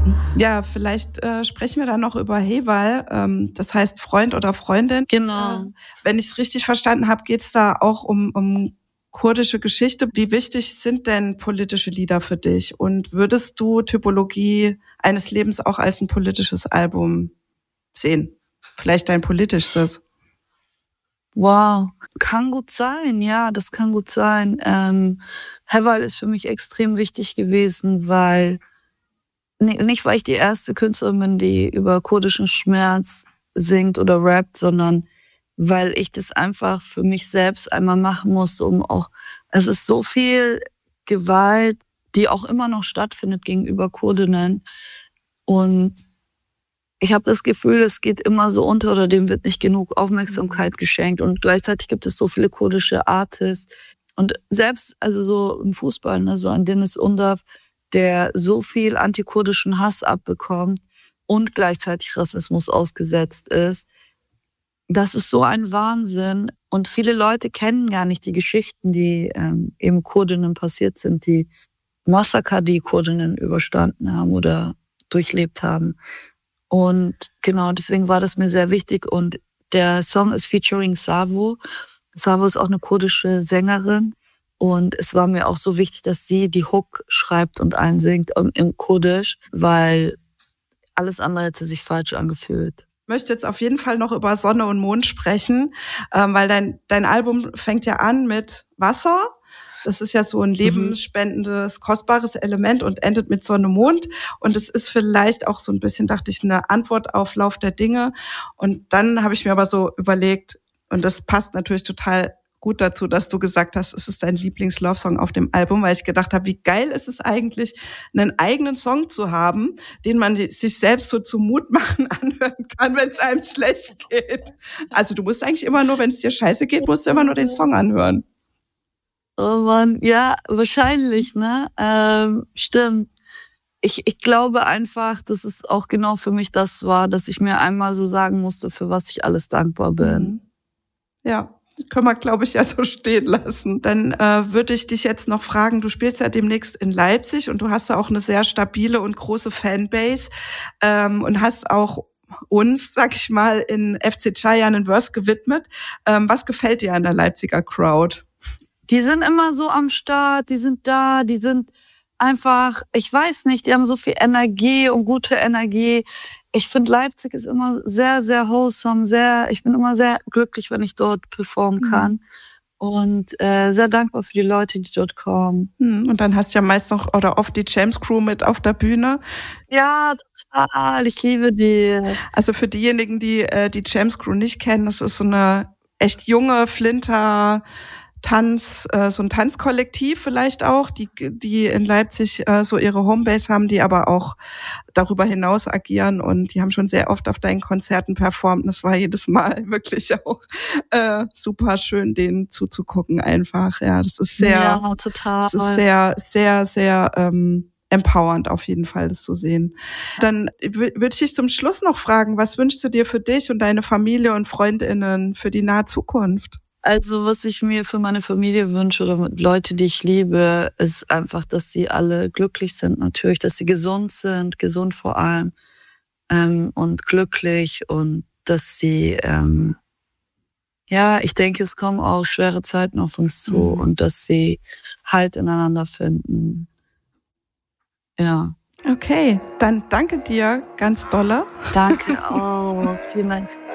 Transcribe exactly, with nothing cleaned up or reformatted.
Ja, vielleicht äh, sprechen wir dann noch über Heval, ähm, das heißt Freund oder Freundin. Genau. Äh, wenn ich es richtig verstanden habe, geht es da auch um, um kurdische Geschichte. Wie wichtig sind denn politische Lieder für dich? Und würdest du Typologie eines Lebens auch als ein politisches Album sehen? Vielleicht dein politischstes? Wow, kann gut sein, ja, das kann gut sein. Ähm, Heval ist für mich extrem wichtig gewesen, weil, nicht weil ich die erste Künstlerin bin, die über kurdischen Schmerz singt oder rappt, sondern weil ich das einfach für mich selbst einmal machen musste, um auch, es ist so viel Gewalt, die auch immer noch stattfindet gegenüber Kurdinnen. Und ich habe das Gefühl, es geht immer so unter oder dem wird nicht genug Aufmerksamkeit geschenkt. Und gleichzeitig gibt es so viele kurdische Artists. Und selbst, also so im Fußball, ne, so ein Deniz Undav, der so viel antikurdischen Hass abbekommt und gleichzeitig Rassismus ausgesetzt ist. Das ist so ein Wahnsinn. Und viele Leute kennen gar nicht die Geschichten, die ähm, eben Kurdinnen passiert sind, die Massaker, die Kurdinnen überstanden haben oder durchlebt haben. Und genau, deswegen war das mir sehr wichtig. Und der Song ist featuring Savo. Savo ist auch eine kurdische Sängerin. Und es war mir auch so wichtig, dass sie die Hook schreibt und einsingt im Kurdisch, weil alles andere hätte sich falsch angefühlt. Ich möchte jetzt auf jeden Fall noch über Sonne und Mond sprechen, ähm, weil dein, dein Album fängt ja an mit Wasser. Das ist ja so ein lebensspendendes, kostbares Element und endet mit Sonne, Mond. Und es ist vielleicht auch so ein bisschen, dachte ich, eine Antwort auf Lauf der Dinge. Und dann habe ich mir aber so überlegt, und das passt natürlich total gut dazu, dass du gesagt hast, es ist dein Lieblings-Love-Song auf dem Album, weil ich gedacht habe, wie geil ist es eigentlich, einen eigenen Song zu haben, den man sich selbst so zum Mutmachen anhören kann, wenn es einem schlecht geht. Also du musst eigentlich immer nur, wenn es dir scheiße geht, musst du immer nur den Song anhören. Oh Mann, ja, wahrscheinlich, ne? Ähm, stimmt. Ich, ich glaube einfach, dass es auch genau für mich das war, dass ich mir einmal so sagen musste, für was ich alles dankbar bin. Ja. Können wir, glaube ich, ja so stehen lassen. Dann äh, würde ich dich jetzt noch fragen, du spielst ja demnächst in Leipzig und du hast ja auch eine sehr stabile und große Fanbase ähm, und hast auch uns, sag ich mal, in F C Chaiyan einen Verse gewidmet. Ähm, was gefällt dir an der Leipziger Crowd? Die sind immer so am Start, die sind da, die sind einfach, ich weiß nicht, die haben so viel Energie und gute Energie. Ich finde, Leipzig ist immer sehr, sehr wholesome, sehr, ich bin immer sehr glücklich, wenn ich dort performen kann. Mhm. Und äh, sehr dankbar für die Leute, die dort kommen. Und dann hast du ja meist noch oder oft die James Crew mit auf der Bühne. Ja, total, ich liebe die. Also für diejenigen, die äh, die James Crew nicht kennen, das ist so eine echt junge Flinter Tanz, äh, so ein Tanzkollektiv vielleicht auch, die die in Leipzig äh, so ihre Homebase haben, die aber auch darüber hinaus agieren und die haben schon sehr oft auf deinen Konzerten performt. Das war jedes Mal wirklich auch äh, super schön, denen zuzugucken einfach. Ja, das ist sehr, ja, total. Das ist sehr, sehr, sehr ähm, empowernd auf jeden Fall, das zu sehen. Dann würde ich dich zum Schluss noch fragen, was wünschst du dir für dich und deine Familie und FreundInnen für die nahe Zukunft? Also was ich mir für meine Familie wünsche oder Leute, die ich liebe, ist einfach, dass sie alle glücklich sind natürlich, dass sie gesund sind, gesund vor allem ähm, und glücklich und dass sie, ähm, ja, ich denke, es kommen auch schwere Zeiten auf uns zu mhm. und dass sie Halt ineinander finden. Ja. Okay, dann danke dir ganz dolle. Danke auch. Vielen Dank.